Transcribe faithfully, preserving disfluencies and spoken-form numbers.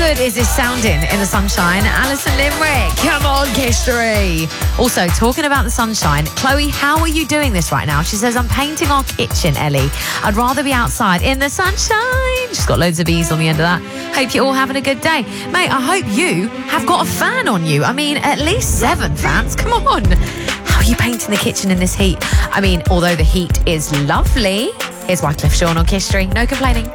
good is this sounding in the sunshine? Alison Limerick, come on, History. Also, talking about the sunshine, Chloe, how are you doing this right now? She says, I'm painting our kitchen, Ellie. I'd rather be outside in the sunshine. She's got loads of bees on the end of that. Hope you're all having a good day. Mate, I hope you have got a fan on you. I mean, at least seven fans. Come on. How are you painting the kitchen in this heat? I mean, although the heat is lovely, here's Wycliffe Sean on History. No complaining.